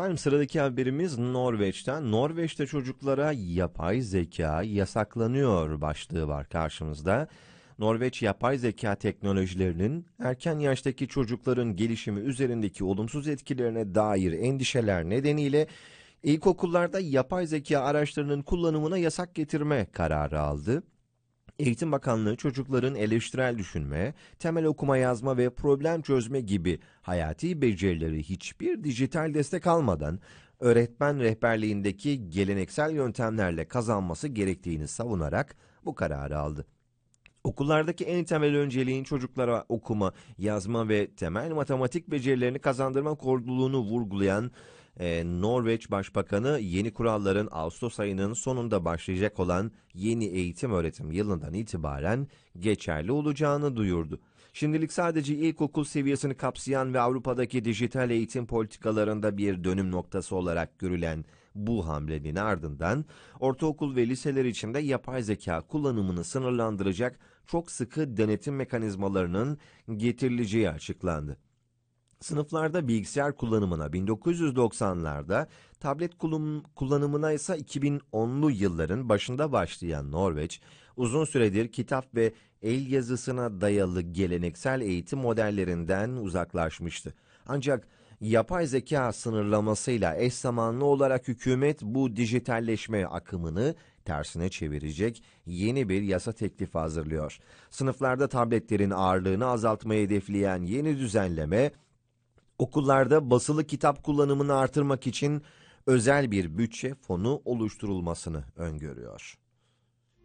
Efendim sıradaki haberimiz Norveç'ten. Norveç'te çocuklara yapay zeka yasaklanıyor başlığı var karşımızda. Norveç yapay zeka teknolojilerinin erken yaştaki çocukların gelişimi üzerindeki olumsuz etkilerine dair endişeler nedeniyle ilkokullarda yapay zeka araçlarının kullanımına yasak getirme kararı aldı. Eğitim Bakanlığı çocukların eleştirel düşünme, temel okuma yazma ve problem çözme gibi hayati becerileri hiçbir dijital destek almadan öğretmen rehberliğindeki geleneksel yöntemlerle kazanması gerektiğini savunarak bu kararı aldı. Okullardaki en temel önceliğin çocuklara okuma, yazma ve temel matematik becerilerini kazandırmak olduğunu vurgulayan Norveç Başbakanı yeni kuralların Ağustos ayının sonunda başlayacak olan yeni eğitim öğretim yılından itibaren geçerli olacağını duyurdu. Şimdilik sadece ilkokul seviyesini kapsayan ve Avrupa'daki dijital eğitim politikalarında bir dönüm noktası olarak görülen bu hamlenin ardından ortaokul ve liseler içinde yapay zeka kullanımını sınırlandıracak çok sıkı denetim mekanizmalarının getirileceği açıklandı. Sınıflarda bilgisayar kullanımına 1990'larda, tablet kullanımına ise 2010'lu yılların başında başlayan Norveç, uzun süredir kitap ve el yazısına dayalı geleneksel eğitim modellerinden uzaklaşmıştı. Ancak yapay zeka sınırlamasıyla eş zamanlı olarak hükümet bu dijitalleşme akımını tersine çevirecek yeni bir yasa teklifi hazırlıyor. Sınıflarda tabletlerin ağırlığını azaltmayı hedefleyen yeni düzenleme, okullarda basılı kitap kullanımını artırmak için özel bir bütçe fonu oluşturulmasını öngörüyor.